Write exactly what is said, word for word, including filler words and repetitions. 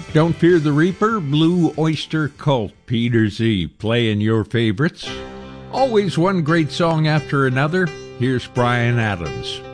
Don't Fear the Reaper, Blue Oyster Cult, Peter Z, playing your favorites. Always one great song after another. Here's Bryan Adams.